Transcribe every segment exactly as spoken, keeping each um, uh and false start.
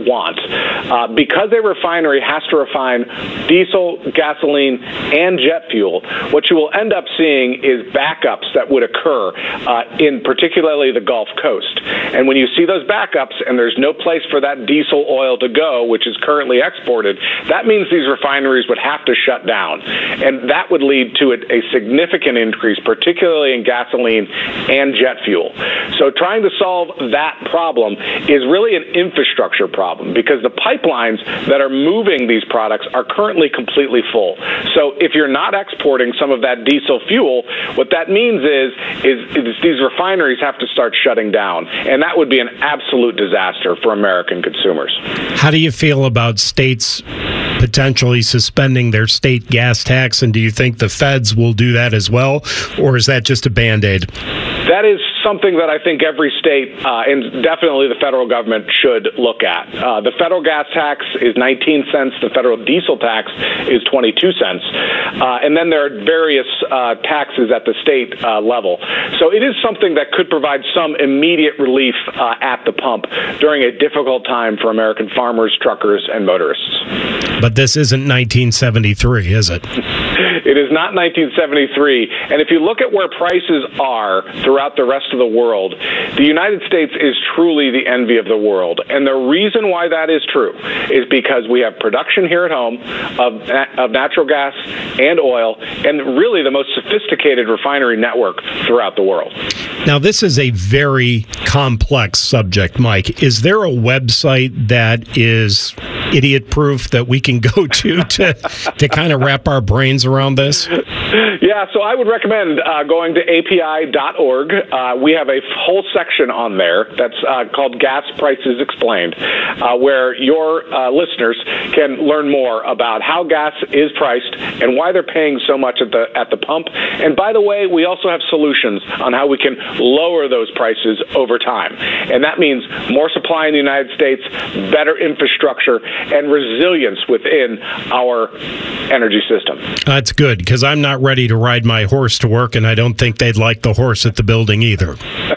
want. Uh, because a refinery has to refine diesel, gasoline, and jet fuel, what you will end up seeing is backups that would occur uh, in particularly the Gulf Coast. And when you see those backups and there's no place for that diesel oil to go, which is currently exported, that means these refineries would have to shut down. And that would lead to a, a significant increase, particularly in gasoline and jet fuel. So trying to solve that problem is really an infrastructure problem because the pipelines that are moving these products are currently completely full. So if you're not exporting some of that diesel fuel, what that means is, is, is these refineries have to start shutting down. And that would be an absolute disaster for American consumers. How do you feel about states potentially suspending their state gas tax, and do you think the feds will do that as well, or is that just a Band-Aid? That is something that I think every state, uh, and definitely the federal government, should look at. Uh, the federal gas tax is nineteen cents. The federal diesel tax is twenty-two cents. Uh, and then there are various uh, taxes at the state uh, level. So it is something that could provide some immediate relief uh, at the pump during a difficult time for American farmers, truckers, and motorists. But this isn't nineteen seventy-three, is it? It is not nineteen seventy-three. And if you look at where prices are throughout the rest of the world, the United States is truly the envy of the world. And the reason why that is true is because we have production here at home of, of natural gas and oil, and really the most sophisticated refinery network throughout the world. Now, this is a very complex subject, Mike. Is there a website that is idiot-proof that we can go to to, to kind of wrap our brains around this? Yeah, so I would recommend uh, going to A P I dot org. Uh, we have a whole section on there that's uh, called Gas Prices Explained, uh, where your uh, listeners can learn more about how gas is priced and why they're paying so much at the at the pump. And by the way, we also have solutions on how we can lower those prices over time. And that means more supply in the United States, better infrastructure, and resilience within our energy system. That's good, because I'm not ready to ride my horse to work, and I don't think they'd like the horse at the building either.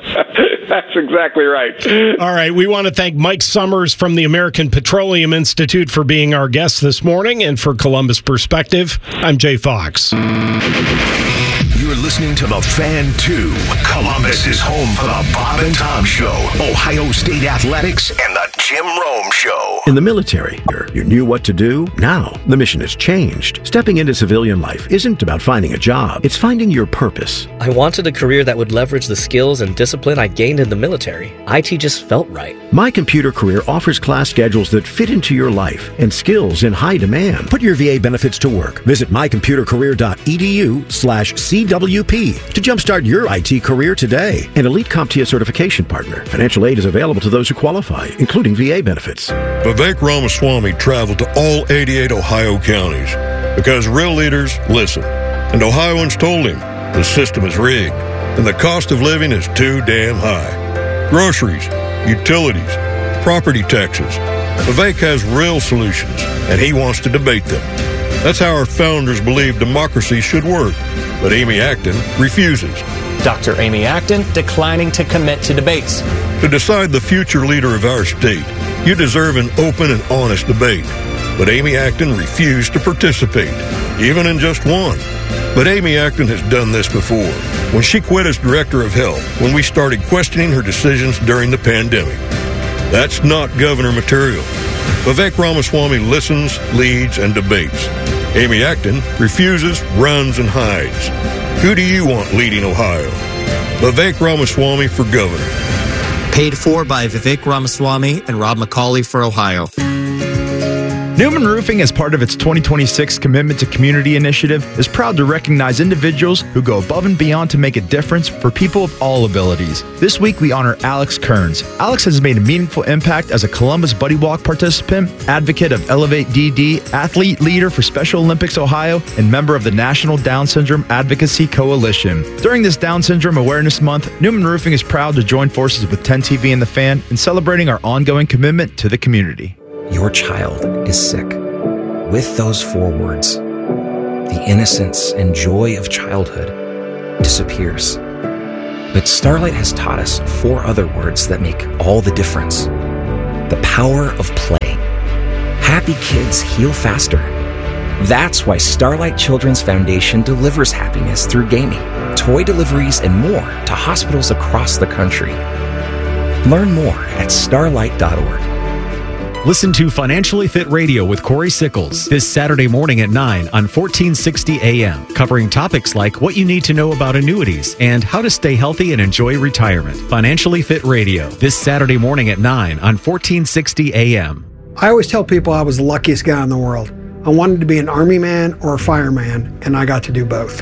That's exactly right. All right. We want to thank Mike Summers from the American Petroleum Institute for being our guest this morning. And for Columbus Perspective, I'm Jay Fox. You're listening to The Fan two. Columbus is home for the Bob and Tom Show, Ohio State Athletics, and the Jim Rome Show. In the military, you knew what to do. Now, the mission has changed. Stepping into civilian life isn't about finding a job. It's finding your purpose. I wanted a career that would leverage the skills and discipline I gained in the military. I T just felt right. My Computer Career offers class schedules that fit into your life and skills in high demand. Put your V A benefits to work. Visit my computer career dot e d u slash c w p to jumpstart your I T career today. An Elite CompTIA certification partner. Financial aid is available to those who qualify, including V A benefits. Vivek Ramaswamy traveled to all eighty-eight Ohio counties because real leaders listen. And Ohioans told him the system is rigged and the cost of living is too damn high. Groceries, utilities, property taxes. Vivek has real solutions, and he wants to debate them. That's how our founders believed democracy should work. But Amy Acton refuses. Doctor Amy Acton declining to commit to debates. To decide the future leader of our state, you deserve an open and honest debate. But Amy Acton refused to participate, even in just one. But Amy Acton has done this before, when she quit as director of health, when we started questioning her decisions during the pandemic. That's not governor material. Vivek Ramaswamy listens, leads, and debates. Amy Acton refuses, runs, and hides. Who do you want leading Ohio? Vivek Ramaswamy for governor. Paid for by Vivek Ramaswamy and Rob McCauley for Ohio. Newman Roofing, as part of its twenty twenty-six Commitment to Community initiative, is proud to recognize individuals who go above and beyond to make a difference for people of all abilities. This week, we honor Alex Kearns. Alex has made a meaningful impact as a Columbus Buddy Walk participant, advocate of Elevate D D, athlete leader for Special Olympics Ohio, and member of the National Down Syndrome Advocacy Coalition. During this Down Syndrome Awareness Month, Newman Roofing is proud to join forces with ten T V and The Fan in celebrating our ongoing commitment to the community. Your child is sick. With those four words, the innocence and joy of childhood disappears. But Starlight has taught us four other words that make all the difference. The power of play. happy kids heal faster. That's why Starlight Children's Foundation delivers happiness through gaming, toy deliveries, and more to hospitals across the country. Learn more at starlight dot org. Listen to Financially Fit Radio with Corey Sickles this Saturday morning at nine on fourteen sixty A M, covering topics like what you need to know about annuities and how to stay healthy and enjoy retirement. Financially Fit Radio this Saturday morning at nine on fourteen sixty A M. I always tell people I was the luckiest guy in the world. I wanted to be an Army man or a fireman, and I got to do both.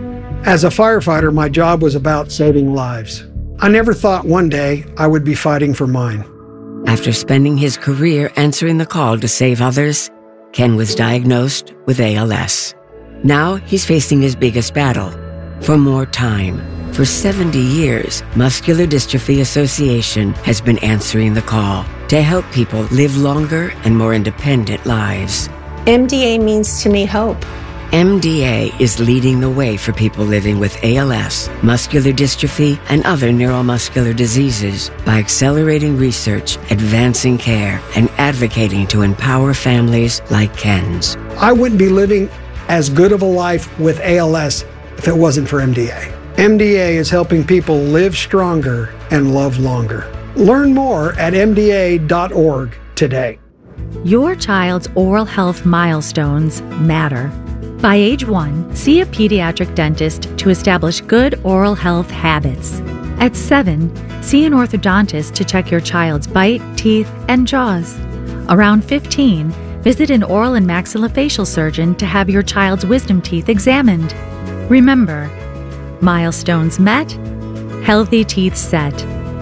As a firefighter, my job was about saving lives. I never thought one day I would be fighting for mine. After spending his career answering the call to save others, Ken was diagnosed with A L S. Now he's facing his biggest battle, for more time. For seventy years, Muscular Dystrophy Association has been answering the call to help people live longer and more independent lives. M D A means to me hope. M D A is leading the way for people living with A L S, muscular dystrophy, and other neuromuscular diseases by accelerating research, advancing care, and advocating to empower families like Ken's. I wouldn't be living as good of a life with A L S if it wasn't for M D A. M D A is helping people live stronger and love longer. Learn more at M D A dot org today. Your child's oral health milestones matter. By age one, see a pediatric dentist to establish good oral health habits. At seven, see an orthodontist to check your child's bite, teeth, and jaws. Around fifteen, visit an oral and maxillofacial surgeon to have your child's wisdom teeth examined. Remember, milestones met, healthy teeth set.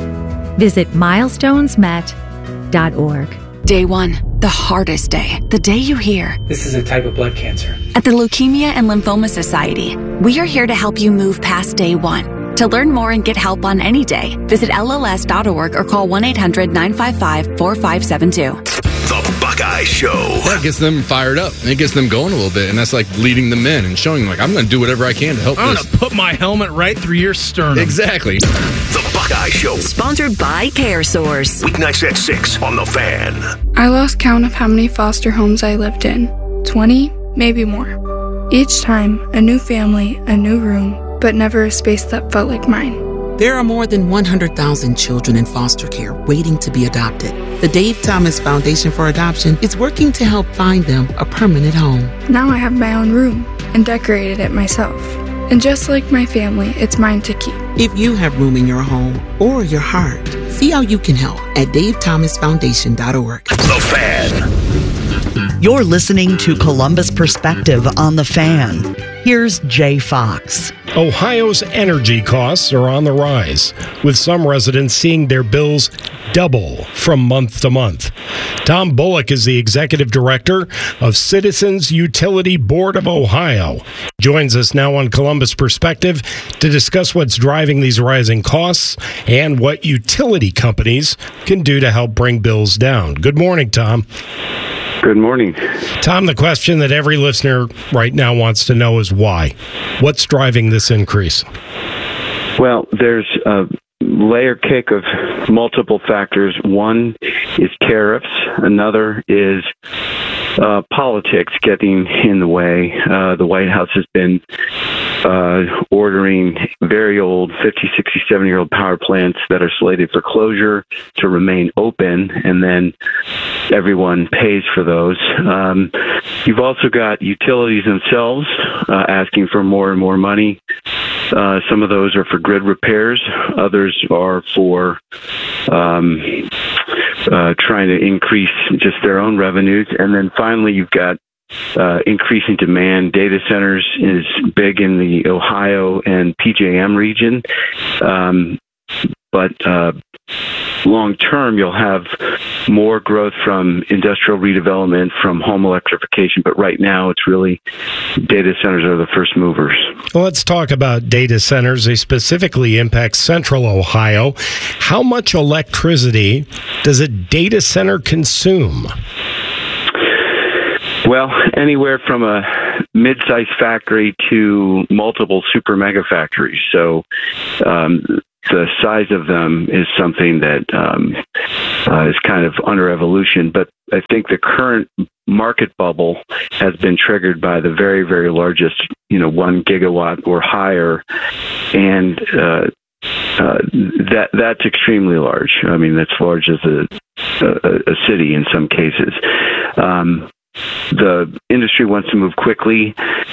Visit milestones met dot org. Day one, the hardest day, the day you hear, "This is a type of blood cancer." At the Leukemia and Lymphoma Society, we are here to help you move past day one. To learn more and get help on any day, visit L L S dot org or call one eight hundred nine five five four five seven two. The Buckeye Show. That gets them fired up, and it gets them going a little bit, and that's like leading them in and showing them, like, I'm going to do whatever I can to help I'm this. going to put my helmet right through your sternum. Exactly. The Buckeye Show. Sponsored by CareSource. Weeknights at six on The Fan. I lost count of how many foster homes I lived in. twenty, maybe more. Each time, a new family, a new room, but never a space that felt like mine. There are more than one hundred thousand children in foster care waiting to be adopted. The Dave Thomas Foundation for Adoption is working to help find them a permanent home. Now I have my own room and decorated it myself. And just like my family, it's mine to keep. If you have room in your home or your heart, see how you can help at dave thomas foundation dot org. The Fan. You're listening to Columbus Perspective on The Fan. Here's Jay Fox. Ohio's energy costs are on the rise, with some residents seeing their bills double from month to month. Tom Bullock is the executive director of Citizens Utility Board of Ohio. Joins us now on Columbus Perspective to discuss what's driving these rising costs and what utility companies can do to help bring bills down. Good morning, Tom. Good morning. Tom, the question that every listener right now wants to know is why? What's driving this increase? Well, there's a layer cake of multiple factors. One is tariffs. Another is uh, politics getting in the way. Uh, the White House has been uh, ordering very old fifty, sixty, seventy-year-old power plants that are slated for closure to remain open, and then everyone pays for those. Um, you've also got utilities themselves uh, asking for more and more money. Uh, some of those are for grid repairs. Others are for um, uh, trying to increase just their own revenues. And then finally, you've got uh, increasing demand. Data centers is big in the Ohio and P J M region. Um, but uh, long term, you'll have more growth from industrial redevelopment, from home electrification. But right now, it's really data centers are the first movers. Well, let's talk about data centers. They specifically impact central Ohio. How much electricity does a data center consume? Well, anywhere from a mid-sized factory to multiple super mega factories. So um, the size of them is something that um, uh, is kind of under evolution. But I think the current market bubble has been triggered by the very, very largest, you know, one gigawatt or higher, and uh, uh, that that's extremely large. I mean, that's large as a a, a city in some cases. Um, The industry wants to move quickly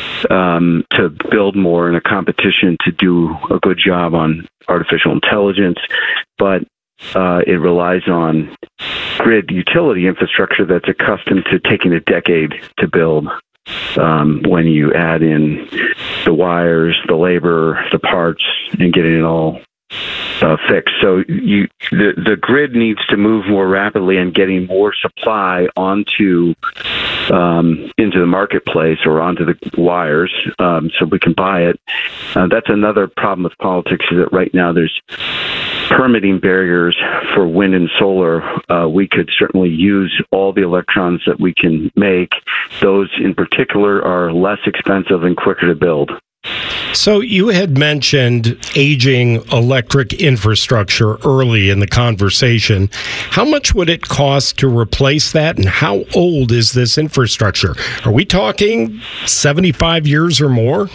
um, to build more in a competition to do a good job on artificial intelligence, but uh, it relies on grid utility infrastructure that's accustomed to taking a decade to build. Um, when you add in the wires, the labor, the parts, and getting it all Uh, fixed. So you, the the grid needs to move more rapidly and getting more supply onto um, into the marketplace or onto the wires, um, so we can buy it. Uh, that's another problem with politics, is that right now there's permitting barriers for wind and solar. Uh, we could certainly use all the electrons that we can make. Those in particular are less expensive and quicker to build. So you had mentioned aging electric infrastructure early in the conversation. How much would it cost to replace that, and how old is this infrastructure? Are we talking seventy-five years or more?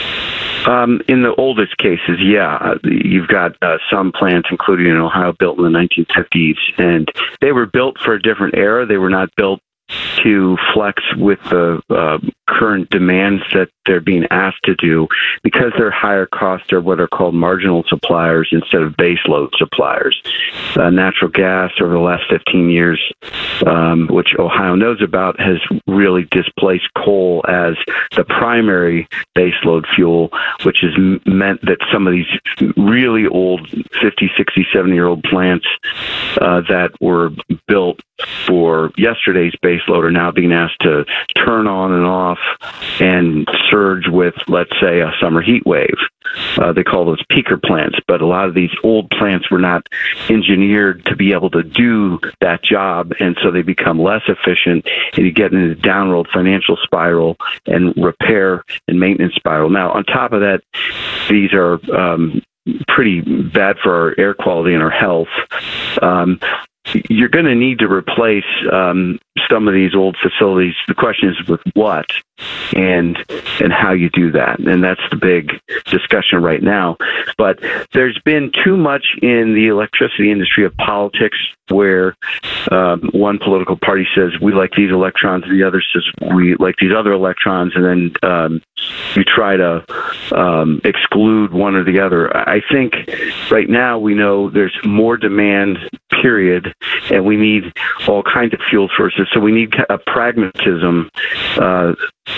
Um, in the oldest cases, yeah. You've got uh, some plants, including in Ohio, built in the nineteen fifties, and they were built for a different era. They were not built to flex with the uh, current demands that they're being asked to do, because they're higher cost. They're what are called marginal suppliers instead of base load suppliers. Uh, natural gas over the last fifteen years, um, which Ohio knows about, has really displaced coal as the primary base load fuel, which has m- meant that some of these really old fifty, sixty, seventy year old plants uh, that were built for yesterday's base load are now being asked to turn on and off and surge with, let's say, a summer heat wave. Uh, they call those peaker plants, but a lot of these old plants were not engineered to be able to do that job, and so they become less efficient, and you get into a downward financial spiral and repair and maintenance spiral. Now, on top of that, these are um, pretty bad for our air quality and our health. Um, You're going to need to replace um, some of these old facilities. The question is with what and and how you do that. And that's the big discussion right now. But there's been too much in the electricity industry of politics where um, one political party says, we like these electrons, and the other says, we like these other electrons, and then um, you try to um, exclude one or the other. I think right now we know there's more demand, period, and we need all kinds of fuel sources. So we need a pragmatism uh,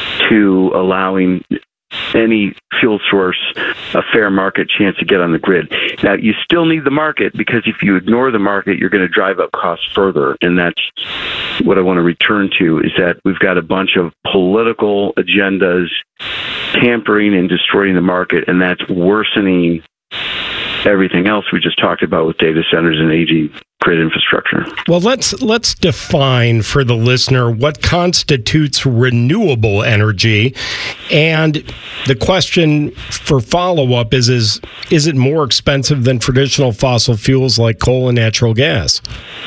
to allowing any fuel source a fair market chance to get on the grid. Now, you still need the market, because if you ignore the market, you're going to drive up costs further. And that's what I want to return to, is that we've got a bunch of political agendas tampering and destroying the market, and that's worsening everything else we just talked about with data centers and aging grid infrastructure. Well, let's let's define for the listener what constitutes renewable energy, and the question for follow-up is is is it more expensive than traditional fossil fuels like coal and natural gas?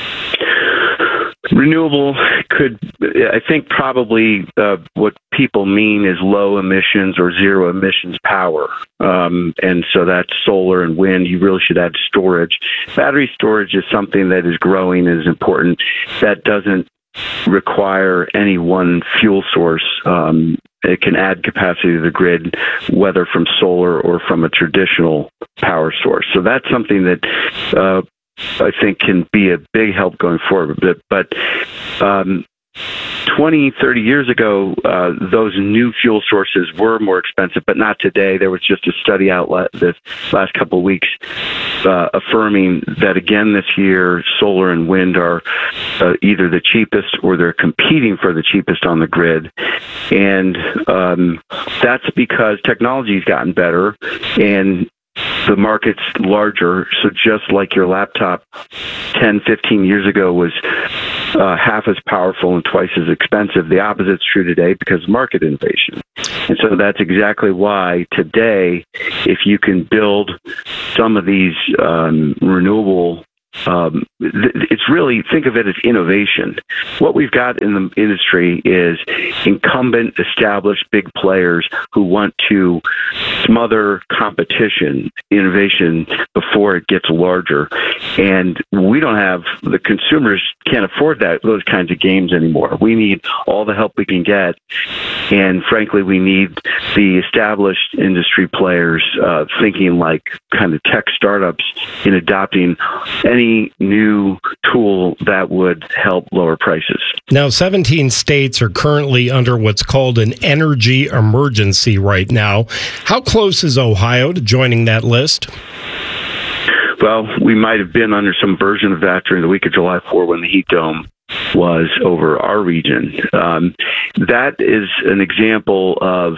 Renewable could, I think probably uh, what people mean is low emissions or zero emissions power. Um, and so that's solar and wind. You really should add storage. Battery storage is something that is growing and is important. That doesn't require any one fuel source. Um, it can add capacity to the grid, whether from solar or from a traditional power source. So that's something that uh, I think can be a big help going forward. But, but um, twenty, thirty years ago, uh, those new fuel sources were more expensive, but not today. There was just a study out this last couple of weeks uh, affirming that again this year, solar and wind are uh, either the cheapest or they're competing for the cheapest on the grid. And um, that's because technology's gotten better and the market's larger. So just like your laptop ten, fifteen years ago was uh, half as powerful and twice as expensive, the opposite's true today because of market innovation. And so that's exactly why today, if you can build some of these um, renewable um, th- it's really, think of it as innovation. What we've got in the industry is incumbent, established big players who want to smother competition, innovation before it gets larger. And we don't have, the consumers can't afford that, those kinds of games anymore. We need all the help we can get. And frankly, we need the established industry players uh, thinking like kind of tech startups in adopting any new tool that would help lower prices. Now, seventeen states are currently under what's called an energy emergency right now. How close is Ohio to joining that list? Well, we might have been under some version of that during the week of July fourth when the heat dome was over our region. Um, that is an example of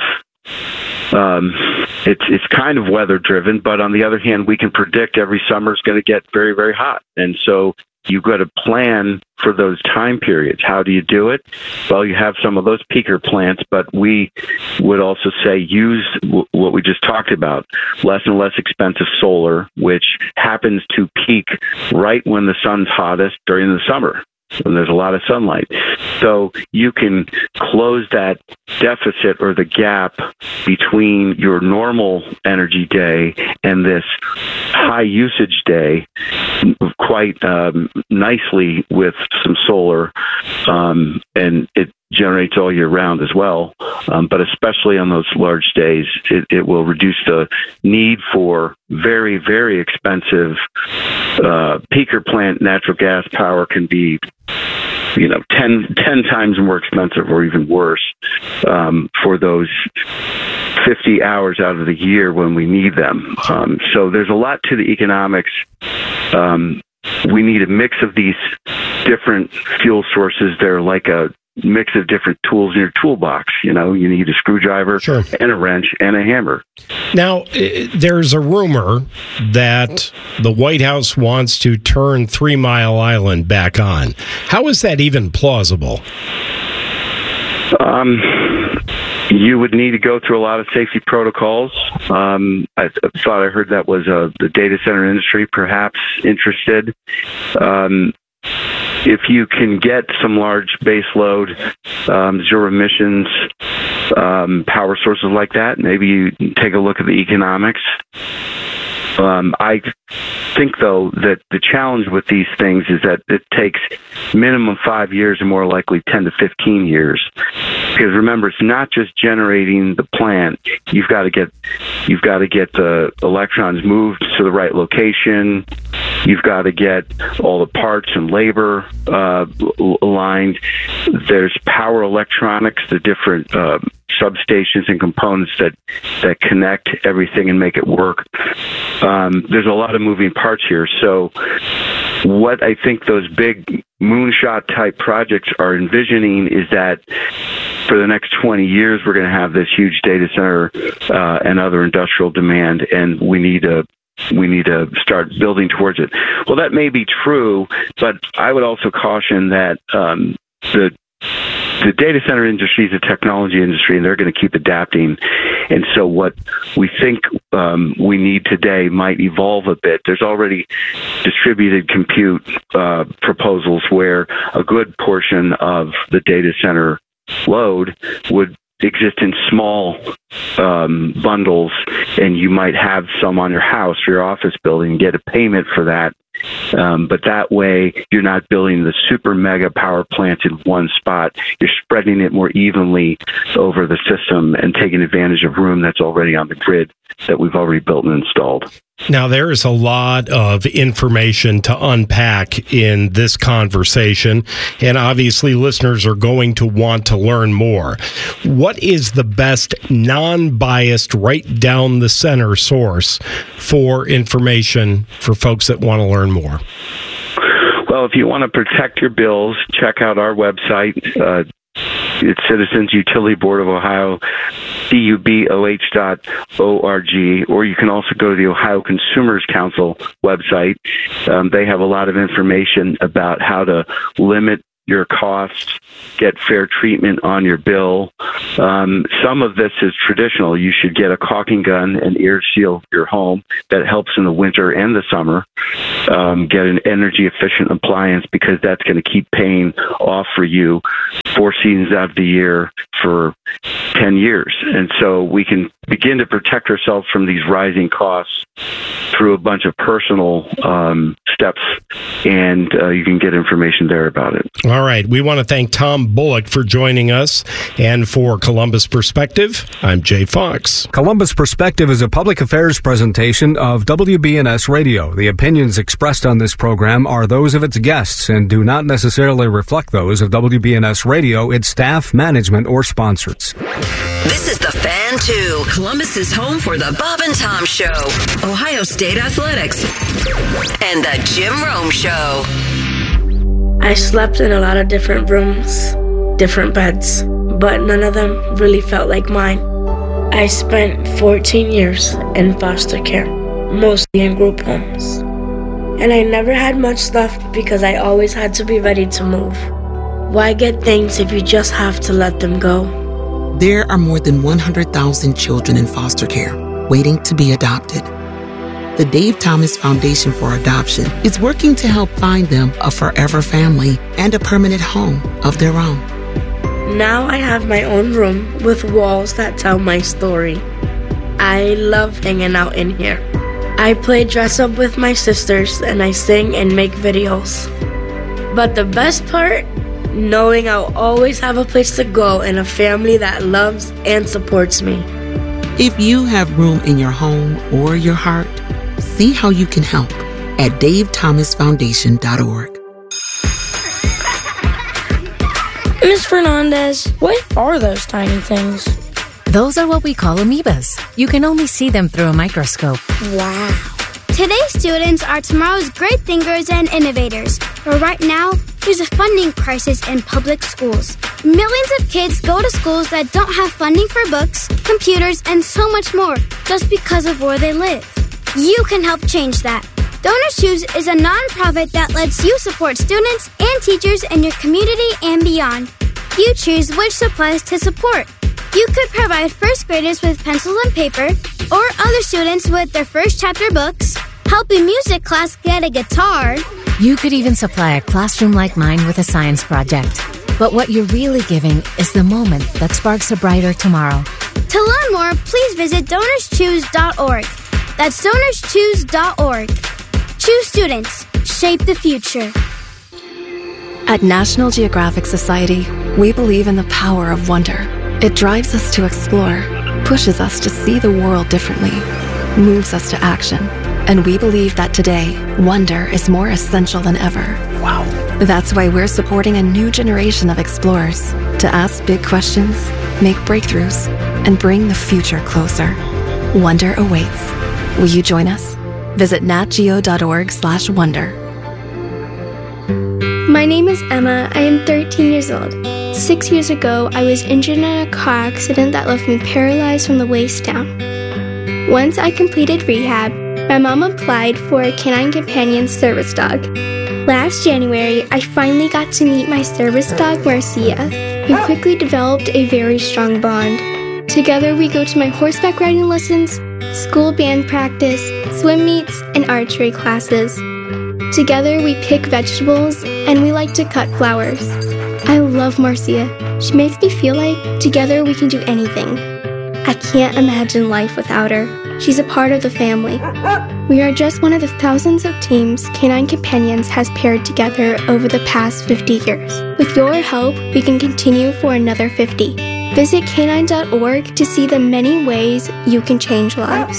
um, it's it's kind of weather driven, but on the other hand, we can predict every summer is going to get very, very hot. And so you've got to plan for those time periods. How do you do it? Well, you have some of those peaker plants, but we would also say use w- what we just talked about, less and less expensive solar, which happens to peak right when the sun's hottest during the summer, when there's a lot of sunlight. So you can close that deficit or the gap between your normal energy day and this high usage day quite um, nicely with some solar, um, and it generates all year round as well. Um, but especially on those large days, it, it will reduce the need for very, very expensive uh, peaker plant natural gas power. Can be, you know, ten, ten times more expensive or even worse um, for those fifty hours out of the year when we need them. Um, so there's a lot to the economics. Um, we need a mix of these different fuel sources. They're like a mix of different tools in your toolbox. You know, you need a screwdriver sure. and a wrench and a hammer. Now, there's a rumor that the White House wants to turn Three Mile Island back on. How is that even plausible? Um, you would need to go through a lot of safety protocols. Um, I th- thought I heard that was uh, the data center industry perhaps interested. Um, If you can get some large baseload, um, zero emissions um, power sources like that, maybe you take a look at the economics. Um, I think, though, that the challenge with these things is that it takes minimum five years and more likely ten to fifteen years. Because remember, it's not just generating the plant. You've got to get you've got to get the electrons moved to the right location. You've got to get all the parts and labor uh, aligned. There's power electronics, the different uh, substations and components that, that connect everything and make it work. Um, there's a lot of moving parts here. So what I think those big moonshot type projects are envisioning is that for the next twenty years, we're going to have this huge data center uh, and other industrial demand, and we need to we need to start building towards it. Well, that may be true, but I would also caution that um, the the data center industry is a technology industry, and they're going to keep adapting. And so what we think um, we need today might evolve a bit. There's already distributed compute uh, proposals where a good portion of the data center load would exist in small um, bundles, and you might have some on your house or your office building and get a payment for that. Um, but that way, you're not building the super mega power plants in one spot. You're spreading it more evenly over the system and taking advantage of room that's already on the grid that we've already built and installed. Now, there is a lot of information to unpack in this conversation, and obviously listeners are going to want to learn more. What is the best non-biased, right down the center source for information for folks that want to learn more? Well, if you want to protect your bills, check out our website. Uh, it's Citizens Utility Board of Ohio, C U B O H dot O R G, or you can also go to the Ohio Consumers Council website. Um, they have a lot of information about how to limit your costs, get fair treatment on your bill. Um, some of this is traditional. You should get a caulking gun and air seal your home. That helps in the winter and the summer. Um, get an energy efficient appliance because that's going to keep paying off for you four seasons out of the year for ten years. And so we can begin to protect ourselves from these rising costs through a bunch of personal um, steps, and uh, you can get information there about it. All right. We want to thank Tom Bullock for joining us. And for Columbus Perspective, I'm Jay Fox. Columbus Perspective is a public affairs presentation of W B N S Radio. The opinions expressed on this program are those of its guests and do not necessarily reflect those of W B N S Radio, its staff, management, or sponsors. This is The Fan two, Columbus's home for the Bob and Tom Show, Ohio State Athletics, and the Jim Rome Show. I slept in a lot of different rooms, different beds, but none of them really felt like mine. I spent fourteen years in foster care, mostly in group homes. And I never had much left because I always had to be ready to move. Why get things if you just have to let them go? There are more than one hundred thousand children in foster care waiting to be adopted. The Dave Thomas Foundation for Adoption is working to help find them a forever family and a permanent home of their own. Now I have my own room with walls that tell my story. I love hanging out in here. I play dress up with my sisters and I sing and make videos. But the best part? Knowing I'll always have a place to go and a family that loves and supports me. If you have room in your home or your heart, see how you can help at dave thomas foundation dot org. Miz Fernandez, what are those tiny things? Those are what we call amoebas. You can only see them through a microscope. Wow. Today's students are tomorrow's great thinkers and innovators. But right now, there's a funding crisis in public schools. Millions of kids go to schools that don't have funding for books, computers, and so much more just because of where they live. You can help change that. Donors Choose is a nonprofit that lets you support students and teachers in your community and beyond. You choose which supplies to support. You could provide first graders with pencils and paper, or other students with their first chapter books, help a music class get a guitar. You could even supply a classroom like mine with a science project. But what you're really giving is the moment that sparks a brighter tomorrow. To learn more, please visit donors choose dot org. That's donors choose dot org. Choose students. Shape the future. At National Geographic Society, we believe in the power of wonder. It drives us to explore, pushes us to see the world differently, moves us to action. And we believe that today, wonder is more essential than ever. Wow. That's why we're supporting a new generation of explorers to ask big questions, make breakthroughs, and bring the future closer. Wonder awaits. Will you join us? Visit natgeo dot org slash wonder. My name is Emma. I am thirteen years old. Six years ago, I was injured in a car accident that left me paralyzed from the waist down. Once I completed rehab, my mom applied for a Canine Companion service dog. Last January, I finally got to meet my service dog, Marcia. We quickly developed a very strong bond. Together, we go to my horseback riding lessons, school band practice, swim meets, and archery classes. Together, we pick vegetables, and we like to cut flowers. I love Marcia. She makes me feel like together we can do anything. I can't imagine life without her. She's a part of the family. We are just one of the thousands of teams Canine Companions has paired together over the past fifty years. With your help, we can continue for another fifty. Visit canine dot org to see the many ways you can change lives.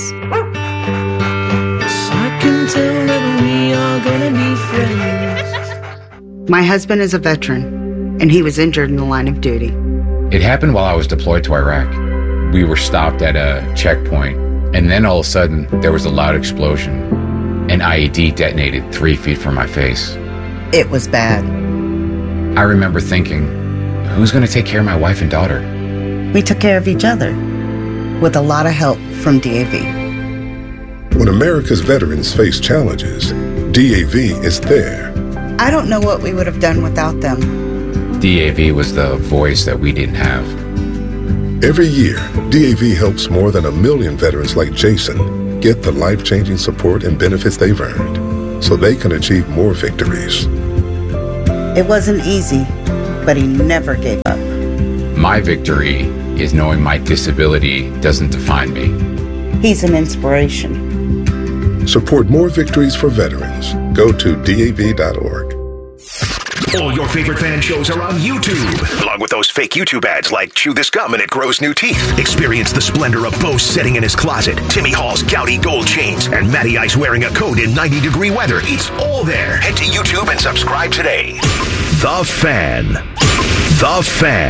I can tell that we are gonna be friends. My husband is a veteran, and he was injured in the line of duty. It happened while I was deployed to Iraq. We were stopped at a checkpoint, and then all of a sudden, there was a loud explosion. An I E D detonated three feet from my face. It was bad. I remember thinking, who's going to take care of my wife and daughter? We took care of each other, with a lot of help from D A V. When America's veterans face challenges, D A V is there. I don't know what we would have done without them. D A V was the voice that we didn't have. Every year, D A V helps more than a million veterans like Jason get the life-changing support and benefits they've earned so they can achieve more victories. It wasn't easy, but he never gave up. My victory is knowing my disability doesn't define me. He's an inspiration. Support more victories for veterans. Go to D A V dot org. All your favorite fan shows are on YouTube, along with those fake YouTube ads like Chew This Gum and It Grows New Teeth. Experience the splendor of Bo sitting in his closet, Timmy Hall's gouty gold chains, and Matty Ice wearing a coat in ninety degree weather. It's all there. Head to YouTube and subscribe today. The Fan. The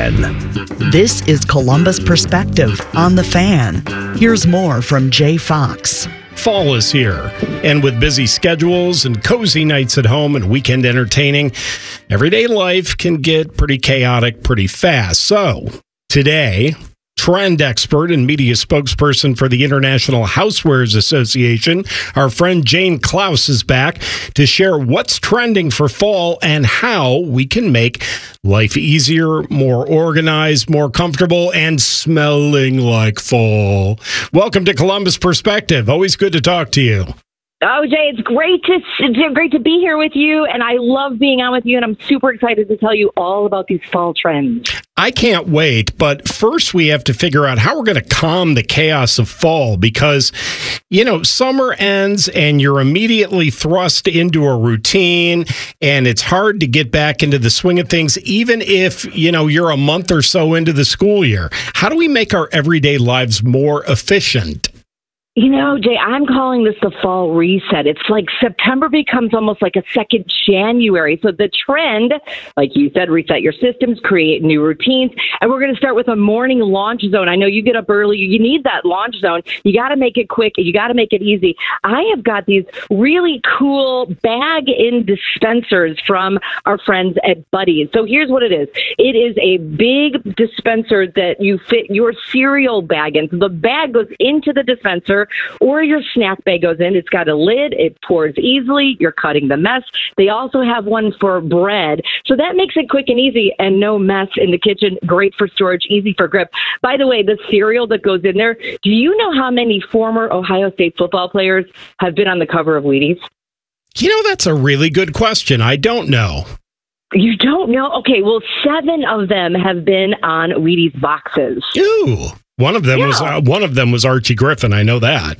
Fan. This is Columbus Perspective on The Fan. Here's more from Jay Fox. Fall is here, and with busy schedules and cozy nights at home and weekend entertaining, everyday life can get pretty chaotic pretty fast. So, today, trend expert and media spokesperson for the International Housewares Association, our friend Jane Klaus is back to share what's trending for fall and how we can make life easier, more organized, more comfortable, and smelling like fall. Welcome to Columbus Perspective. Always good to talk to you. Oh, Jay, it's great to it's great to be here with you, and I love being on with you, and I'm super excited to tell you all about these fall trends. I can't wait, but first we have to figure out how we're going to calm the chaos of fall because, you know, summer ends and you're immediately thrust into a routine, and it's hard to get back into the swing of things, even if, you know, you're a month or so into the school year. How do we make our everyday lives more efficient? You know, Jay, I'm calling this the fall reset. It's like September becomes almost like a second January. So the trend, like you said, reset your systems, create new routines. And we're going to start with a morning launch zone. I know you get up early. You need that launch zone. You got to make it quick. You got to make it easy. I have got these really cool bag-in dispensers from our friends at Buddy's. So here's what it is. It is a big dispenser that you fit your cereal bag in. So the bag goes into the dispenser, or your snack bag goes in. It's got a lid. It pours easily. You're cutting the mess. They also have one for bread. So that makes it quick and easy and no mess in the kitchen. Great for storage, easy for grip. By the way, the cereal that goes in there, do you know how many former Ohio State football players have been on the cover of Wheaties? You know, that's a really good question. I don't know. You don't know? Okay, well, seven of them have been on Wheaties boxes. Ooh. One of them yeah. was uh, one of them was Archie Griffin. I know that.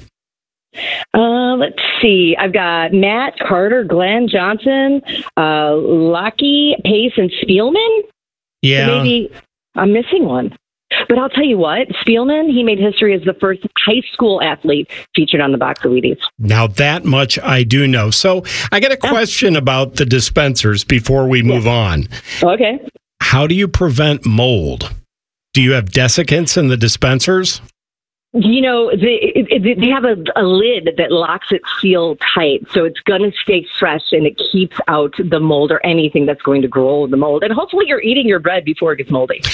Uh, let's see. I've got Matt, Carter, Glenn, Johnson, uh, Lucky, Pace, and Spielman. Yeah. So maybe I'm missing one. But I'll tell you what, Spielman, he made history as the first high school athlete featured on the box of Wheaties. Now, that much I do know. So I got a question about the dispensers before we move yeah. on. Okay. How do you prevent mold? Do you have desiccants in the dispensers? You know, they, they have a, a lid that locks it seal tight, so it's going to stay fresh and it keeps out the mold or anything that's going to grow the mold. And hopefully you're eating your bread before it gets moldy.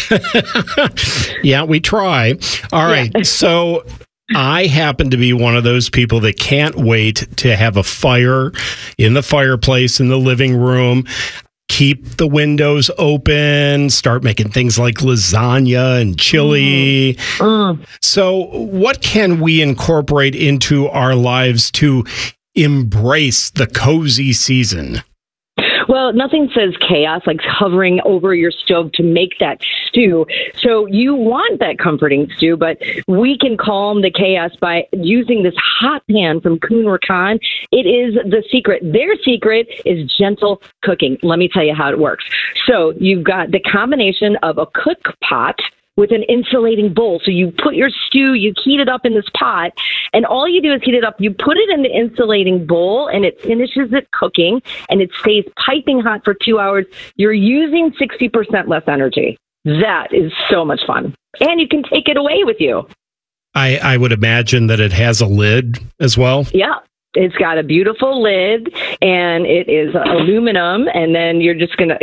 Yeah, we try. All right, yeah. So I happen to be one of those people that can't wait to have a fire in the fireplace in the living room. Keep the windows open, start making things like lasagna and chili. Mm. Mm. So what can we incorporate into our lives to embrace the cozy season? Well, nothing says chaos like hovering over your stove to make that stew. So you want that comforting stew, but we can calm the chaos by using this hot pan from Kuhn Rikon. It is the secret. Their secret is gentle cooking. Let me tell you how it works. So you've got the combination of a cook pot with an insulating bowl. So you put your stew, you heat it up in this pot, and all you do is heat it up. You put it in the insulating bowl, and it finishes it cooking, and it stays piping hot for two hours. You're using sixty percent less energy. That is so much fun. And you can take it away with you. I, I would imagine that it has a lid as well. Yeah. It's got a beautiful lid, and it is aluminum, and then you're just going to...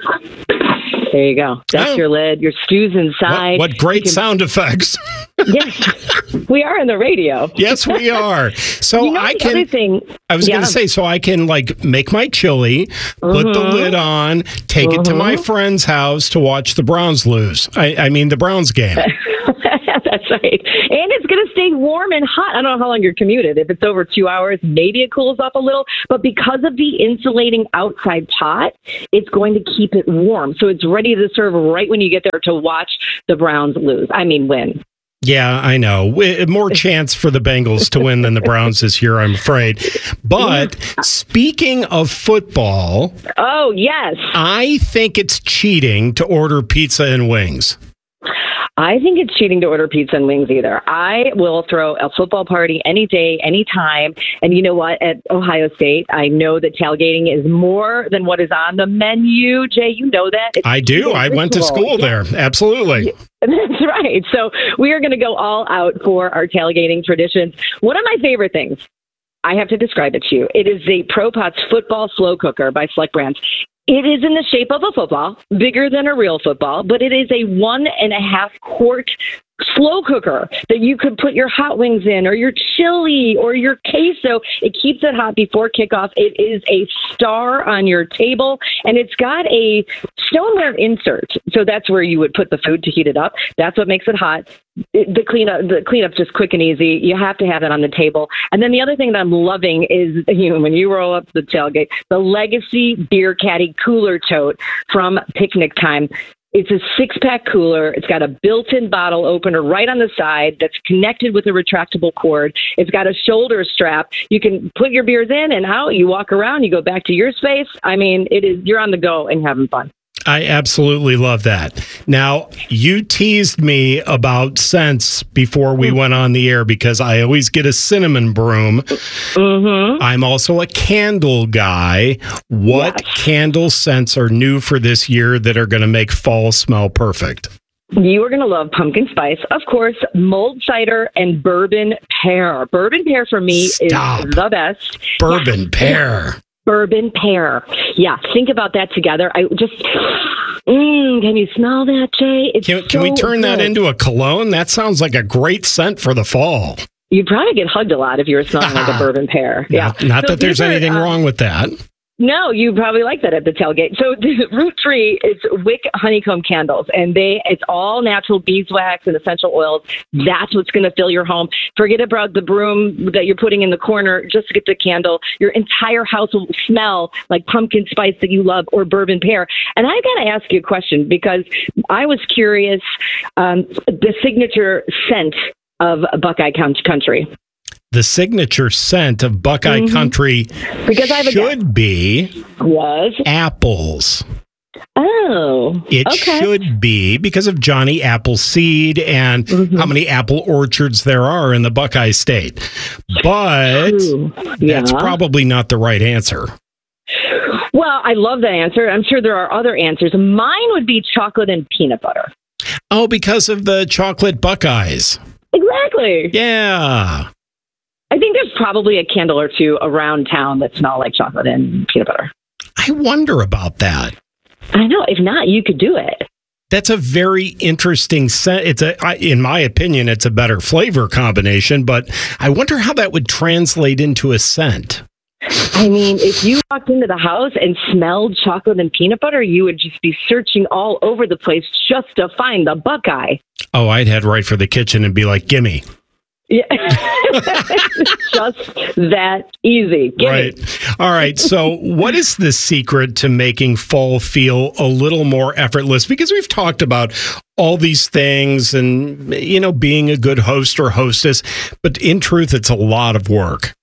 There you go. That's oh. your lid. Your stew's inside. What, what great can, sound effects. Yes. We are on the radio. Yes, we are. So you know, I the can. Other thing, I was yeah. going to say, so I can like make my chili, Mm-hmm. put the lid on, take mm-hmm. it to my friend's house to watch the Browns lose. I, I mean, the Browns game. That's right. And it's going to stay warm and hot. I don't know how long you're commuted. If it's over two hours, maybe it cools up a little. But because of the insulating outside pot, it's going to keep it warm. So it's ready to serve right when you get there to watch the Browns lose. I mean, win. Yeah, I know. More chance for the Bengals to win than the Browns this year, I'm afraid. But speaking of football... Oh, yes. I think it's cheating to order pizza and wings. I think it's cheating to order pizza and wings either. I will throw a football party any day, any time. And you know what? At Ohio State, I know that tailgating is more than what is on the menu. Jay, you know that. It's I do. I went to school yeah. there. Absolutely. That's right. So we are going to go all out for our tailgating traditions. One of my favorite things, I have to describe it to you. It is the Pro Pots Football Slow Cooker by Select Brands. It is in the shape of a football, bigger than a real football, but it is a one and a half quart slow cooker that you could put your hot wings in or your chili or your queso. It keeps it hot before kickoff. It is a star on your table, and it's got a stoneware insert. So that's where you would put the food to heat it up. That's what makes it hot. It, the cleanup, the cleanup's just quick and easy. You have to have it on the table. And then the other thing that I'm loving is, you know, when you roll up the tailgate, the Legacy Beer Caddy Cooler Tote from Picnic Time. It's a six-pack cooler. It's got a built-in bottle opener right on the side that's connected with a retractable cord. It's got a shoulder strap. You can put your beers in and out. You walk around. You go back to your space. I mean, it is. You're on the go and having fun. I absolutely love that. Now, you teased me about scents before we went on the air because I always get a cinnamon broom. Mm-hmm. I'm also a candle guy. What yes. candle scents are new for this year that are going to make fall smell perfect? You are going to love pumpkin spice, of course, mulled cider, and bourbon pear. Bourbon pear for me Stop. is the best. Bourbon yeah. pear. Bourbon pear. Yeah, think about that together. I just, mm, can you smell that, Jay? It's can, can so we turn good. that into a cologne? That sounds like a great scent for the fall. You'd probably get hugged a lot if you were smelling like a bourbon pear. Yeah, Not, not so that there's are, anything um, wrong with that. No, you probably like that at the tailgate. So the Root Tree is wick honeycomb candles, and they it's all natural beeswax and essential oils. That's what's going to fill your home. Forget about the broom that you're putting in the corner just to get the candle. Your entire house will smell like pumpkin spice that you love or bourbon pear. And I got to ask you a question because I was curious. Um, the signature scent of Buckeye Country. The signature scent of Buckeye mm-hmm. Country because I have should a be was apples. Oh, it okay. should be because of Johnny Appleseed and mm-hmm. how many apple orchards there are in the Buckeye State. But yeah. that's probably not the right answer. Well, I love that answer. I'm sure there are other answers. Mine would be chocolate and peanut butter. Oh, because of the chocolate Buckeyes. Exactly. Yeah. I think there's probably a candle or two around town that smell like chocolate and peanut butter. I wonder about that. I know. If not, you could do it. That's a very interesting scent. It's a, in my opinion, it's a better flavor combination, but I wonder how that would translate into a scent. I mean, if you walked into the house and smelled chocolate and peanut butter, you would just be searching all over the place just to find the Buckeye. Oh, I'd head right for the kitchen and be like, gimme. Yeah. Just that easy. Give right. Me. All right. So what is the secret to making fall feel a little more effortless? Because we've talked about all these things and, you know, being a good host or hostess, but in truth, it's a lot of work.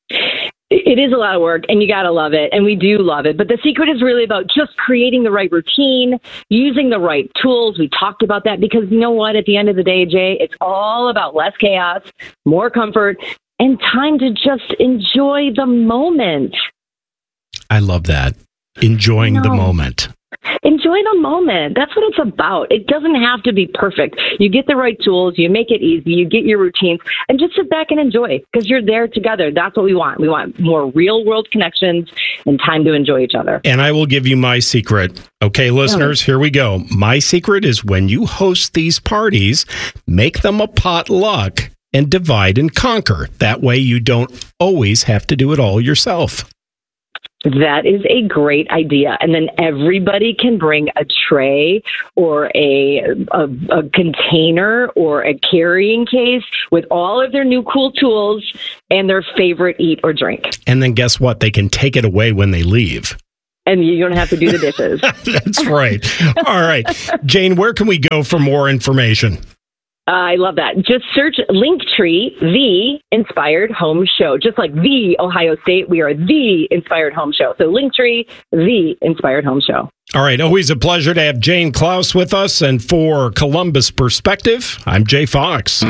It is a lot of work, and you got to love it, and we do love it. But the secret is really about just creating the right routine, using the right tools. We talked about that because you know what? At the end of the day, Jay, it's all about less chaos, more comfort, and time to just enjoy the moment. I love that. Enjoying the moment. Enjoy the moment. That's what it's about. It doesn't have to be perfect. You get the right tools, you make it easy, you get your routines, and just sit back and enjoy because you're there together. That's what we want. We want more real world connections and time to enjoy each other. And I will give you my secret. Okay, listeners, here we go. My secret is when you host these parties, make them a potluck. and divide and conquer. That way you don't always have to do it all yourself. That is a great idea. And then everybody can bring a tray or a, a, a container or a carrying case with all of their new cool tools and their favorite eat or drink. And then guess what? They can take it away when they leave. And you don't have to do the dishes. That's right. All right. Jane, where can we go for more information? I love that. Just search Linktree, the Inspired Home Show. Just like the Ohio State, we are the Inspired Home Show. So Linktree, the Inspired Home Show. All right. Always a pleasure to have Jane Klaus with us. And for Columbus Perspective, I'm Jay Fox.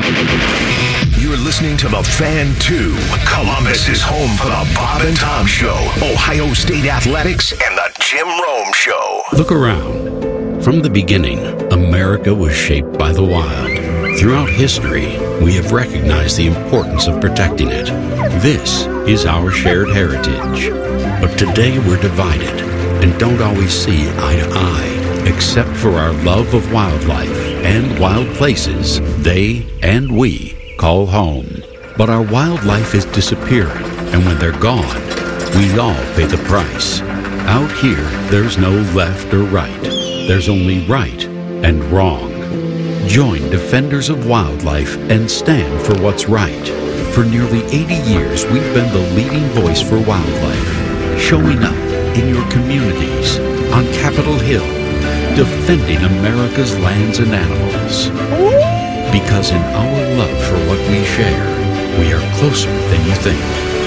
You're listening to The Fan two. Columbus is home for the Bob and Tom Show, Ohio State Athletics, and the Jim Rome Show. Look around. From the beginning, America was shaped by the wild. Throughout history, we have recognized the importance of protecting it. This is our shared heritage. But today we're divided and don't always see eye to eye, except for our love of wildlife and wild places they and we call home. But our wildlife is disappearing, and when they're gone, we all pay the price. Out here, there's no left or right. There's only right and wrong. Join Defenders of Wildlife and stand for what's right. For nearly eighty years, we've been the leading voice for wildlife, showing up in your communities, on Capitol Hill, defending America's lands and animals. Because in our love for what we share, we are closer than you think.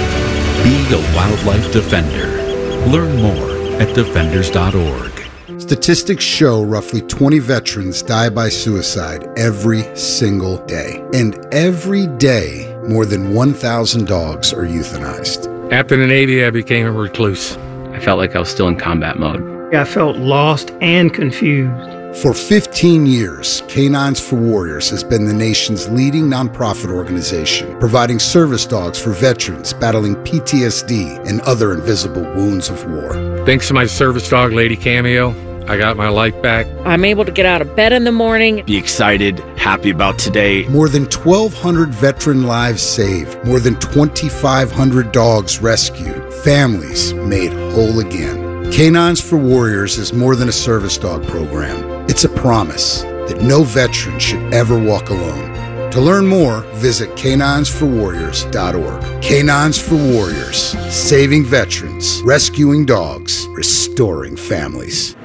Be a wildlife defender. Learn more at defenders dot org. Statistics show roughly twenty veterans die by suicide every single day. And every day, more than one thousand dogs are euthanized. After the Navy, I became a recluse. I felt like I was still in combat mode. I felt lost and confused. For fifteen years, Canines for Warriors has been the nation's leading nonprofit organization, providing service dogs for veterans battling P T S D and other invisible wounds of war. Thanks to my service dog, Lady Cameo, I got my life back. I'm able to get out of bed in the morning. Be excited, happy about today. More than twelve hundred veteran lives saved. More than twenty-five hundred dogs rescued. Families made whole again. Canines for Warriors is more than a service dog program. It's a promise that no veteran should ever walk alone. To learn more, visit canines for warriors dot org. Canines for Warriors, saving veterans, rescuing dogs, restoring families.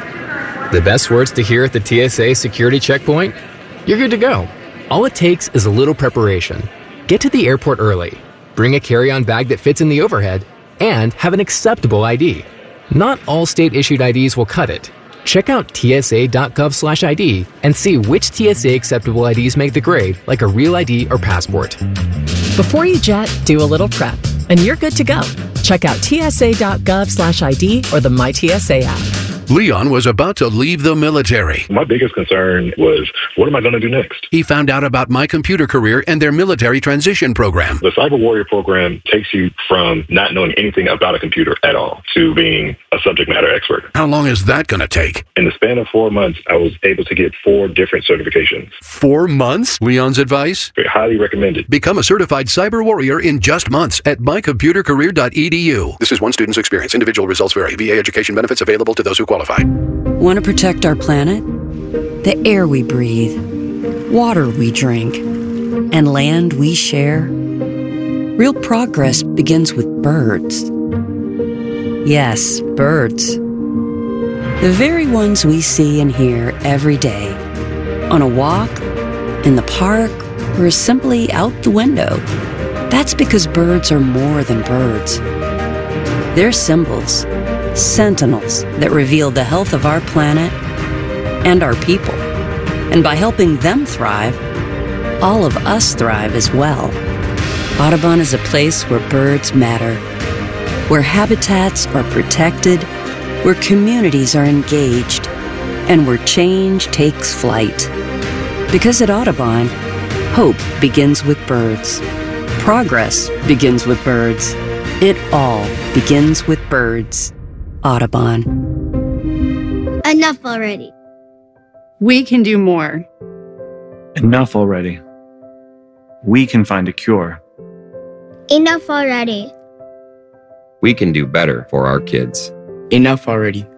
The best words to hear at the T S A security checkpoint? You're good to go. All it takes is a little preparation. Get to the airport early, bring a carry-on bag that fits in the overhead, and have an acceptable I D. Not all state-issued I Ds will cut it. Check out T S A dot gov slash I D and see which T S A acceptable I Ds make the grade, like a real I D or passport. Before you jet, do a little prep, and you're good to go. Check out T S A dot gov slash I D or the My T S A app. Leon was about to leave the military. My biggest concern was, what am I going to do next? He found out about My Computer Career and their military transition program. The Cyber Warrior program takes you from not knowing anything about a computer at all to being a subject matter expert. How long is that going to take? In the span of four months, I was able to get four different certifications. Four months? Leon's advice? Very highly recommended. Become a certified cyber warrior in just months at my computer career dot e d u. This is one student's experience. Individual results vary. V A education benefits available to those who qualify. Want to protect our planet? The air we breathe, water we drink, and land we share? Real progress begins with birds. Yes, birds. The very ones we see and hear every day. On a walk, in the park, or simply out the window. That's because birds are more than birds. They're symbols, sentinels that reveal the health of our planet and our people. And by helping them thrive, all of us thrive as well. Audubon is a place where birds matter, where habitats are protected, where communities are engaged, and where change takes flight. Because at Audubon, hope begins with birds. Progress begins with birds. It all begins with birds. Audubon. Enough already. We can do more. Enough already. we can find a cure. Enough already. We can do better for our kids. Enough already.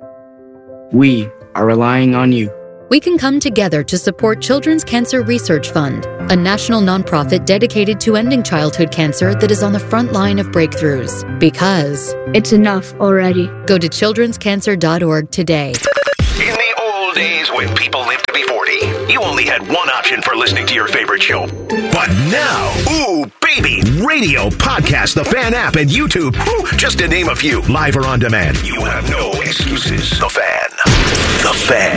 We are relying on you. We can come together to support Children's Cancer Research Fund, a national nonprofit dedicated to ending childhood cancer that is on the front line of breakthroughs. Because it's enough already. Go to children's cancer dot org today. In the old days when people lived to be forty, you only had one option for listening to your favorite show. But now, ooh, baby, radio, podcast, the Fan app, and YouTube, ooh, just to name a few, live or on demand. You have no excuses. The Fan. The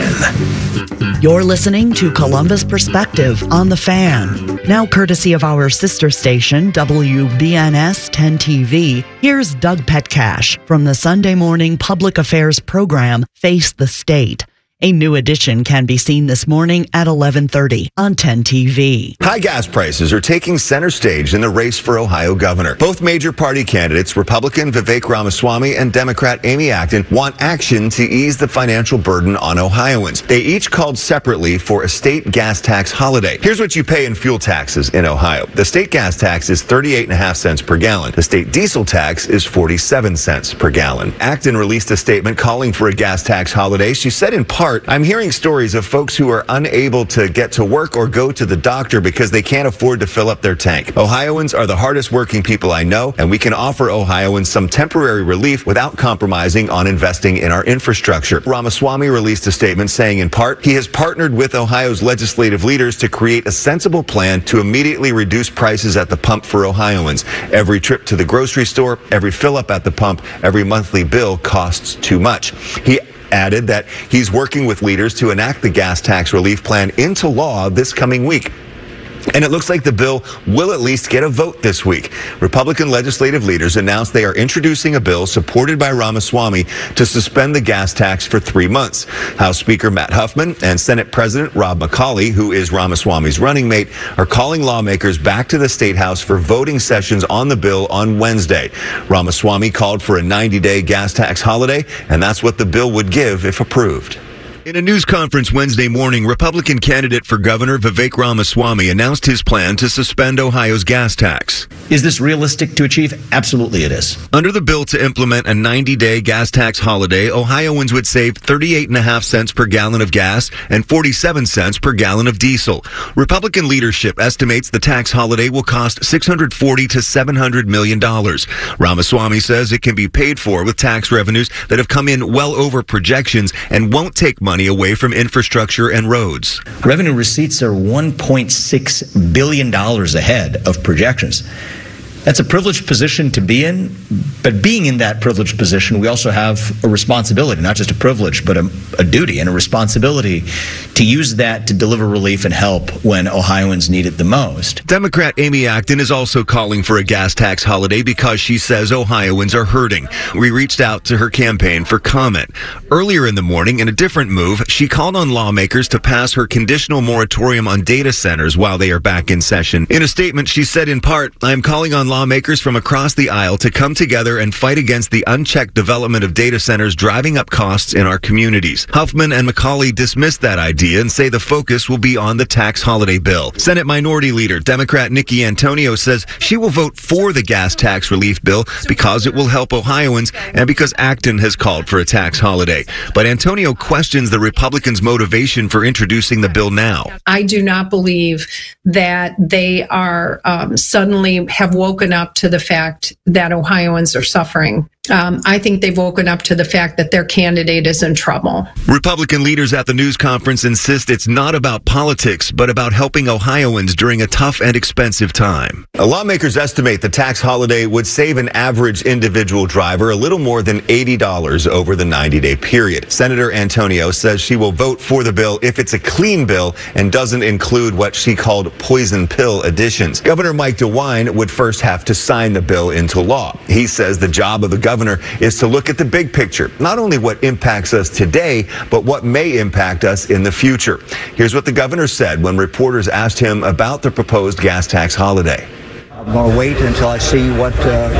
Fan. You're listening to Columbus Perspective on The Fan. Now courtesy of our sister station, W B N S ten T V, here's Doug Petcash from the Sunday morning public affairs program, Face the State. A new edition can be seen this morning at eleven thirty on ten T V. High gas prices are taking center stage in the race for Ohio governor. Both major party candidates, Republican Vivek Ramaswamy and Democrat Amy Acton, want action to ease the financial burden on Ohioans. They each called separately for a state gas tax holiday. Here's what you pay in fuel taxes in Ohio. The state gas tax is thirty-eight and a half cents per gallon. The state diesel tax is forty-seven cents per gallon. Acton released a statement calling for a gas tax holiday. She said in part, I'm hearing stories of folks who are unable to get to work or go to the doctor because they can't afford to fill up their tank. Ohioans are the hardest working people I know, and we can offer Ohioans some temporary relief without compromising on investing in our infrastructure. Ramaswamy released a statement saying in part, he has partnered with Ohio's legislative leaders to create a sensible plan to immediately reduce prices at the pump for Ohioans. Every trip to the grocery store, every fill up at the pump, every monthly bill costs too much. He added that he's working with leaders to enact the gas tax relief plan into law this coming week. And it looks like the bill will at least get a vote this week. Republican legislative leaders announced they are introducing a bill supported by Ramaswamy to suspend the gas tax for three months. House Speaker Matt Huffman and Senate President Rob McCauley, who is Ramaswamy's running mate, are calling lawmakers back to the State House for voting sessions on the bill on Wednesday. Ramaswamy called for a ninety-day gas tax holiday, and that's what the bill would give if approved. In a news conference Wednesday morning, Republican candidate for governor Vivek Ramaswamy announced his plan to suspend Ohio's gas tax. Is this realistic to achieve? Absolutely it is. Under the bill to implement a ninety-day gas tax holiday, Ohioans would save thirty-eight and a half cents per gallon of gas and forty-seven cents per gallon of diesel. Republican leadership estimates the tax holiday will cost six hundred forty to seven hundred million dollars. Ramaswamy says it can be paid for with tax revenues that have come in well over projections and won't take money money away from infrastructure and roads. Revenue receipts are one point six billion dollars ahead of projections. That's a privileged position to be in, but being in that privileged position, we also have a responsibility, not just a privilege, but a, a duty and a responsibility to use that to deliver relief and help when Ohioans need it the most. Democrat Amy Acton is also calling for a gas tax holiday because she says Ohioans are hurting. We reached out to her campaign for comment. Earlier in the morning, in a different move, she called on lawmakers to pass her conditional moratorium on data centers while they are back in session. In a statement, she said in part, I am calling on lawmakers from across the aisle to come together and fight against the unchecked development of data centers driving up costs in our communities. Huffman and McCauley dismissed that idea and say the focus will be on the tax holiday bill. Senate Minority Leader Democrat Nikki Antonio says she will vote for the gas tax relief bill because it will help Ohioans and because Acton has called for a tax holiday. But Antonio questions the Republicans' motivation for introducing the bill now. I do not believe that they are um, suddenly have woken up to the fact that Ohioans are suffering. Um, I think they've woken up to the fact that their candidate is in trouble. Republican leaders at the news conference insist it's not about politics, but about helping Ohioans during a tough and expensive time. Lawmakers estimate the tax holiday would save an average individual driver a little more than eighty dollars over the ninety-day period. Senator Antonio says she will vote for the bill if it's a clean bill and doesn't include what she called poison pill additions. Governor Mike DeWine would first have to sign the bill into law. He says the job of the governor is to look at the big picture, not only what impacts us today, but what may impact us in the future. Here's what the governor said when reporters asked him about the proposed gas tax holiday. I'm going to wait until I see what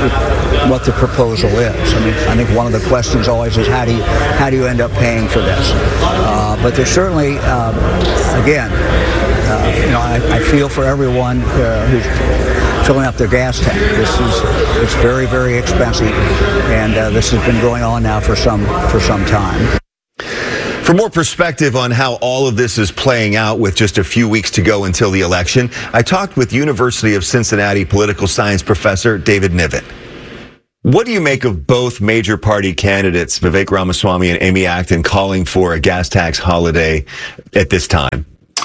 uh, what the proposal is. I mean, I think one of the questions always is how do you how do you end up paying for this? Uh, but there's certainly, um, again, uh, you know, I, I feel for everyone uh, who's filling up their gas tank. This is it's very, very expensive, and uh, this has been going on now for some for some time. For more perspective on how all of this is playing out with just a few weeks to go until the election, I talked with University of Cincinnati political science professor David Niven. What do you make of both major party candidates, Vivek Ramaswamy and Amy Acton, calling for a gas tax holiday at this time?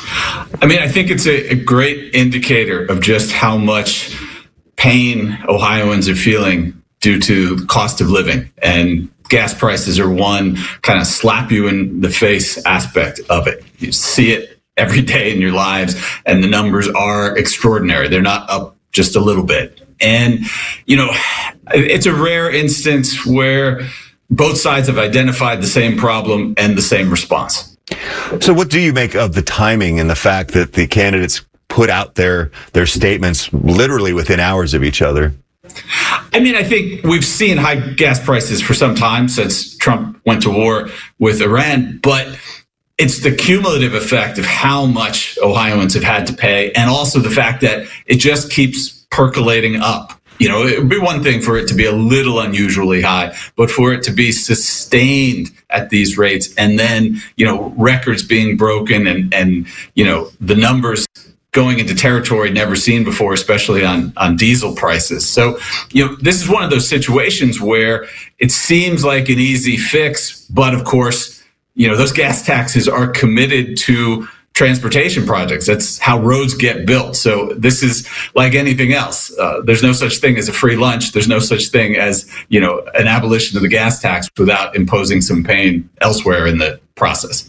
I mean, I think it's a, a great indicator of just how much pain Ohioans are feeling due to the cost of living, and gas prices are one kind of slap you in the face aspect of it. You see it every day in your lives, and the numbers are extraordinary. They're not up just a little bit. And, you know, it's a rare instance where both sides have identified the same problem and the same response. So what do you make of the timing and the fact that the candidates put out their, their statements literally within hours of each other? I mean, I think we've seen high gas prices for some time since Trump went to war with Iran, but it's the cumulative effect of how much Ohioans have had to pay, and also the fact that it just keeps percolating up. You know, it would be one thing for it to be a little unusually high, but for it to be sustained at these rates, and then, you know, records being broken and, and you know, the numbers going into territory never seen before, especially on, on diesel prices. So, you know, this is one of those situations where it seems like an easy fix, but of course, you know, those gas taxes are committed to transportation projects. That's how roads get built. So this is like anything else. Uh, there's no such thing as a free lunch. There's no such thing as, you know, an abolition of the gas tax without imposing some pain elsewhere in the process.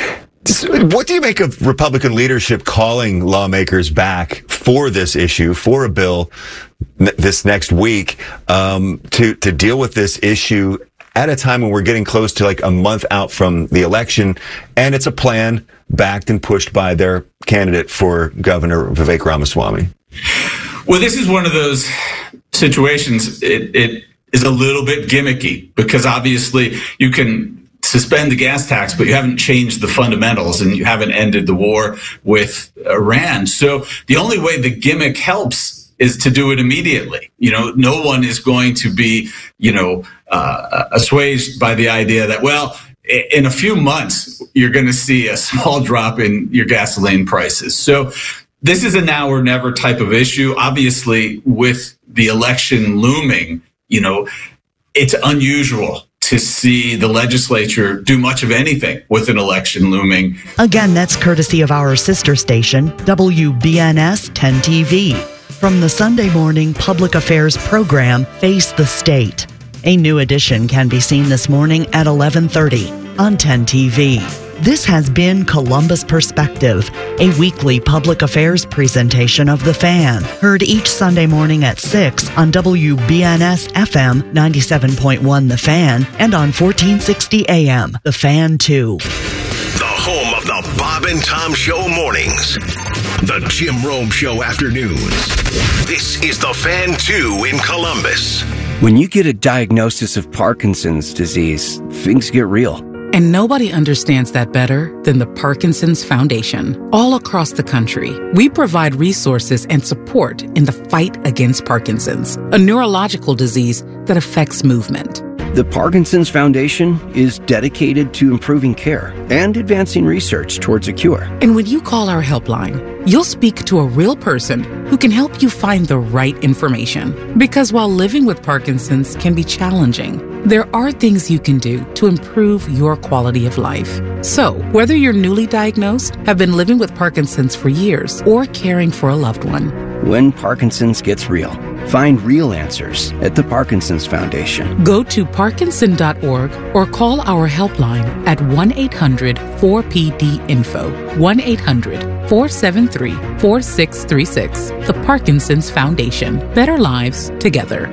What do you make of Republican leadership calling lawmakers back for this issue, for a bill n- this next week, um, to, to deal with this issue at a time when we're getting close to like a month out from the election, and it's a plan backed and pushed by their candidate for governor, Vivek Ramaswamy? Well, this is one of those situations. It, it is a little bit gimmicky because obviously you can suspend the gas tax, but you haven't changed the fundamentals and you haven't ended the war with Iran. So the only way the gimmick helps is to do it immediately. You know, no one is going to be, you know, uh, assuaged by the idea that, well, in a few months, you're going to see a small drop in your gasoline prices. So this is a now or never type of issue. Obviously, with the election looming, you know, it's unusual to see the legislature do much of anything with an election looming. Again, that's courtesy of our sister station, W B N S ten T V. From the Sunday morning public affairs program, Face the State. A new edition can be seen this morning at eleven thirty on ten T V. This has been Columbus Perspective, a weekly public affairs presentation of The Fan, heard each Sunday morning at six on W B N S F M ninety-seven point one The Fan and on fourteen sixty A M The Fan two. The home of the Bob and Tom Show mornings. The Jim Rome Show afternoons. This is The Fan two in Columbus. When you get a diagnosis of Parkinson's disease, things get real. And nobody understands that better than the Parkinson's Foundation. All across the country, we provide resources and support in the fight against Parkinson's, a neurological disease that affects movement. The Parkinson's Foundation is dedicated to improving care and advancing research towards a cure. And when you call our helpline, you'll speak to a real person who can help you find the right information. Because while living with Parkinson's can be challenging, there are things you can do to improve your quality of life. So, whether you're newly diagnosed, have been living with Parkinson's for years, or caring for a loved one, when Parkinson's gets real, find real answers at the Parkinson's Foundation. Go to parkinson dot org or call our helpline at one eight hundred four P D info, one eight hundred four seven three four six three six. The Parkinson's Foundation. Better lives together.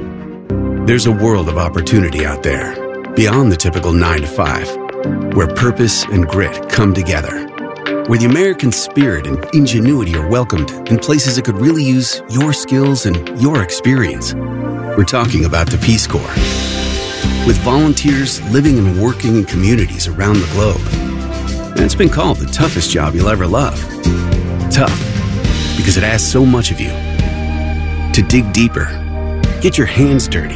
There's a world of opportunity out there, beyond the typical nine to five, where purpose and grit come together, where the American spirit and ingenuity are welcomed in places that could really use your skills and your experience. We're talking about the Peace Corps. With volunteers living and working in communities around the globe. And it's been called the toughest job you'll ever love. tough because it asks so much of you. To dig deeper, get your hands dirty,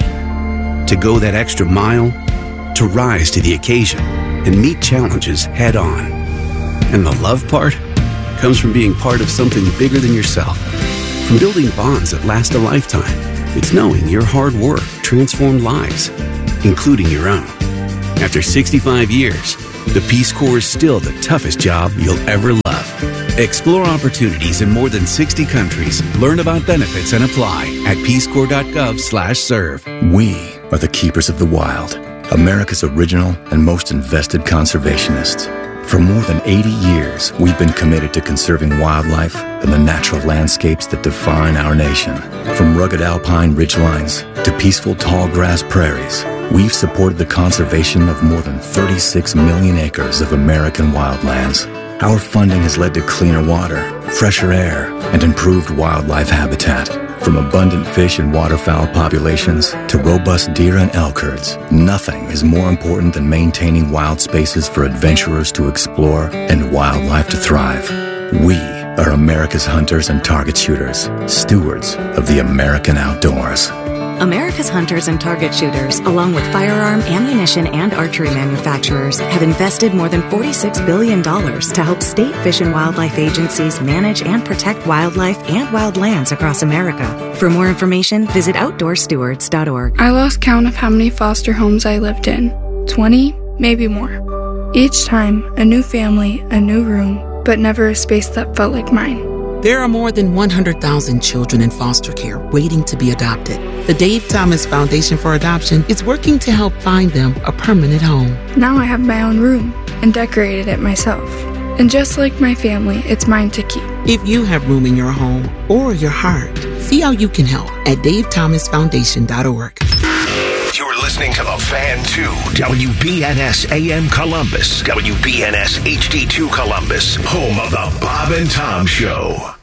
to go that extra mile, to rise to the occasion and meet challenges head on. And the love part comes from being part of something bigger than yourself, from building bonds that last a lifetime. It's knowing your hard work transformed lives, including your own. After sixty-five years, the Peace Corps is still the toughest job you'll ever love. Explore opportunities in more than sixty countries. Learn about benefits and apply at peacecorps.gov slash serve. We are the keepers of the wild, America's original and most invested conservationists. For more than eighty years, we've been committed to conserving wildlife and the natural landscapes that define our nation. From rugged alpine ridgelines to peaceful tall grass prairies, we've supported the conservation of more than thirty-six million acres of American wildlands. Our funding has led to cleaner water, fresher air, and improved wildlife habitat. From abundant fish and waterfowl populations to robust deer and elk herds, nothing is more important than maintaining wild spaces for adventurers to explore and wildlife to thrive. We are America's hunters and target shooters, stewards of the American outdoors. America's hunters and target shooters, along with firearm, ammunition, and archery manufacturers, have invested more than forty-six billion dollars to help state fish and wildlife agencies manage and protect wildlife and wildlands across America. For more information, visit outdoor stewards dot org. I lost count of how many foster homes I lived in. twenty, maybe more. Each time, a new family, a new room, but never a space that felt like mine. There are more than one hundred thousand children in foster care waiting to be adopted. The Dave Thomas Foundation for Adoption is working to help find them a permanent home. Now I have my own room and decorated it myself. And just like my family, it's mine to keep. If you have room in your home or your heart, see how you can help at dave thomas foundation dot org. You're listening to The Fan two, W B N S A M Columbus, W B N S H D two Columbus, home of the Bob and Tom Show.